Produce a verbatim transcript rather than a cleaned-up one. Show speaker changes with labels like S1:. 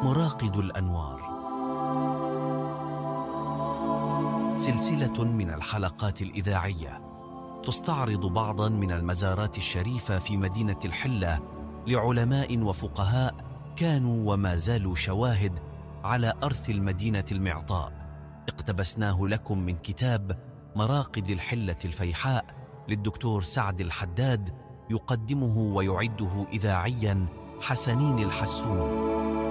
S1: مراقد الأنوار، سلسلة من الحلقات الإذاعية تستعرض بعضا من المزارات الشريفة في مدينة الحلة لعلماء وفقهاء كانوا وما زالوا شواهد على أرث المدينة المعطاء. اقتبسناه لكم من كتاب مراقد الحلة الفيحاء للدكتور سعد الحداد، يقدمه ويعده إذاعيا حسنين الحسون.